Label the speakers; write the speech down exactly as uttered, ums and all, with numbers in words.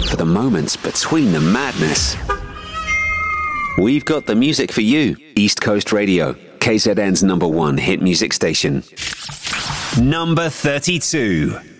Speaker 1: for the moments between the madness. We've got the music for you. East Coast Radio, K Z N's number one hit music station. Number thirty-two.